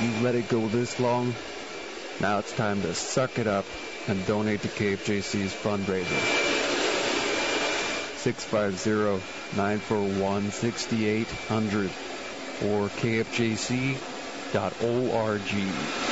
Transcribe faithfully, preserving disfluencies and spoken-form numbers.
You let it go this long, now it's time to suck it up and donate to K F J C's fundraiser. six five zero, nine four one, six eight zero zero or K F J C dot org.